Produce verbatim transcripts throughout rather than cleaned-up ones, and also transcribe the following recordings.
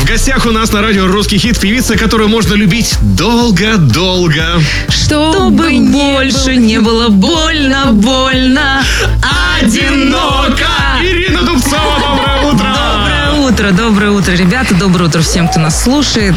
гостях у нас на радио «Русский хит» певица, которую можно любить долго-долго. Чтобы больше не было больно, больно, одиноко. Ирина Дубцова, доброе утро! Доброе утро, доброе утро, ребята, доброе утро всем, кто нас слушает.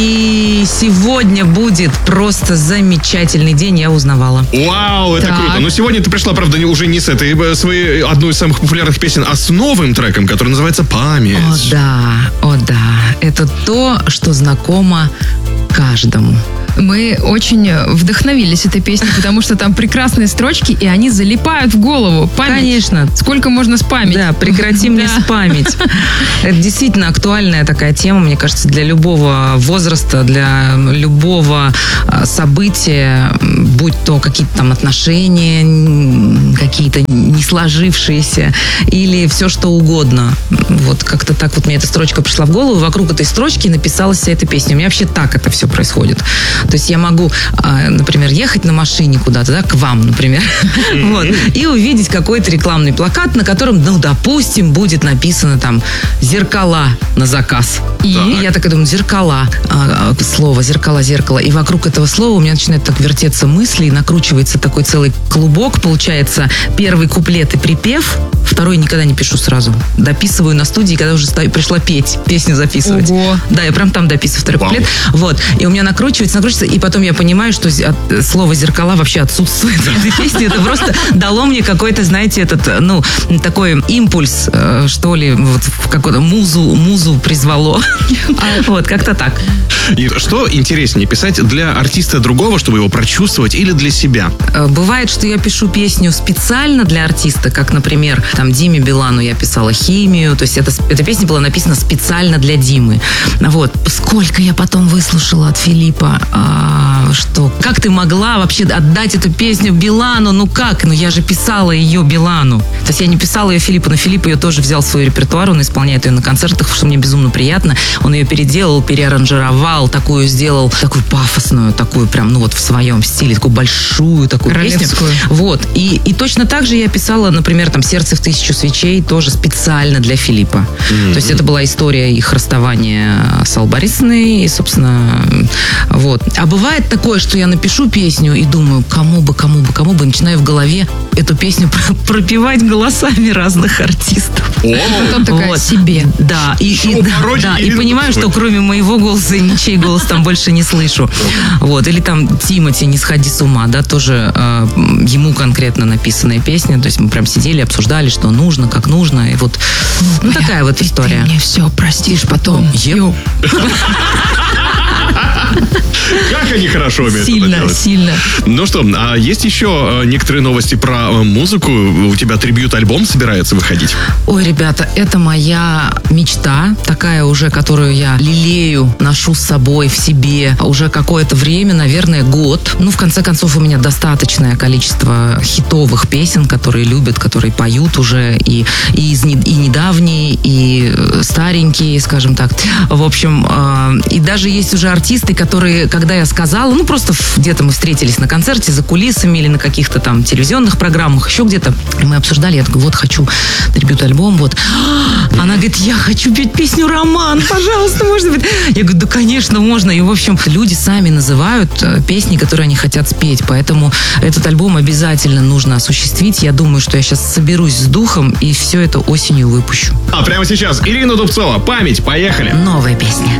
И сегодня будет просто замечательный день, я узнавала. Вау, это Так. круто. Но сегодня ты пришла, правда, уже не с этой, своей, одной из самых популярных песен, а с новым треком, который называется «Память». О да, о да, это то, что знакомо каждому. Мы очень вдохновились этой песней, потому что там прекрасные строчки, и они залипают в голову. Память. Конечно. Сколько можно спамить? Да, прекрати мне Да. спамить. Это действительно актуальная такая тема, мне кажется, для любого возраста, для любого а, события, будь то какие-то там отношения, м, какие-то не сложившиеся, или все что угодно. Вот как-то так вот мне эта строчка пришла в голову, вокруг этой строчки написалась вся эта песня. У меня вообще так это все происходит. То есть я могу, а, например, ехать на машине куда-то, да, к вам, например, вот, и увидеть какой-то рекламный плакат, на котором, ну, допустим, будет написано там «зеркала на заказ». И, и я такая думаю, зеркала, а, а, слово, зеркала, зеркало. И вокруг этого слова у меня начинает так вертеться мысли, и накручивается такой целый клубок. Получается, первый куплет и припев, второй никогда не пишу сразу. Дописываю на студии, когда уже стою, пришла петь, песню записывать. Ого. Да, я прям там дописываю второй Вау. куплет. Вот. И у меня накручивается, накручивается, и потом я понимаю, что зи- от- слово «зеркала» вообще отсутствует в этой песне. Это просто дало мне какой-то, знаете, этот, ну, такой импульс, э, что ли, вот в какую-то музу, музу призвало. Вот, как-то так. И что интереснее, писать для артиста другого, чтобы его прочувствовать, или для себя? Э, Бывает, что я пишу песню специально для артиста, как, например, там Диме Билану я писала «Химию», то есть эта, эта песня была написана специально для Димы. Вот. Сколько я потом выслушала от Филиппа, а, что как ты могла вообще отдать эту песню Билану, ну как? Ну я же писала ее Билану. То есть я не писала ее Филиппу, но Филипп ее тоже взял в свой репертуар, он исполняет ее на концертах, что мне безумно приятно. Он ее переделал, переаранжировал, такую сделал, такую пафосную, такую прям, ну вот в своем стиле, такую большую такую песню. Королевскую. Вот. И, и точно так же я писала, например, там «Сердце в тысячу свечей» тоже специально для Филиппа. То есть это была история их расставания с Аллой Борисовной, и, собственно, вот. А бывает такое, что я напишу песню и думаю, кому бы, кому бы, кому бы, и начинаю в голове эту песню пропевать голосами разных артистов. Потом такая Вот. себе. Да, и, и, Шоу да, пародии да, и Ирины понимаю, что Дубцовой. кроме моего голоса и ничей голос там больше не слышу. Вот. Или там Тимати «Не сходи с ума», да, тоже э, ему конкретно написанная песня. То есть мы прям сидели, обсуждали, что нужно, как нужно. И вот ну, такая вот история. Ты мне все простишь потом. Еп. Как они хорошо умеют это Сильно, делать. сильно. Ну что, а есть еще э, некоторые новости про э, музыку? У тебя трибьют-альбом собирается выходить? Ой, ребята, это моя мечта, такая уже, которую я лелею, ношу с собой в себе уже какое-то время, наверное, год. Ну, в конце концов, у меня достаточное количество хитовых песен, которые любят, которые поют уже, и, и, из, не- и недавние, и э, старенькие, скажем так. В общем, э, и даже есть уже артисты, которые, когда я сказала, ну, просто в- где-то мы встретились на концерте за кулисами или на каких-то там телевизионных программах, еще где-то, и мы обсуждали, я такой, вот, хочу трибьют-альбом, вот. Она говорит, я хочу петь песню «Роман», пожалуйста, можно быть? Я говорю, да, конечно, можно. И, в общем, люди сами называют э, песни, которые они хотят спеть, поэтому этот альбом обязательно нужно осуществить. Я думаю, что я сейчас соберусь с духом и все это осенью выпущу. А прямо сейчас Ирина Дубцова, «Память», поехали! Новая песня.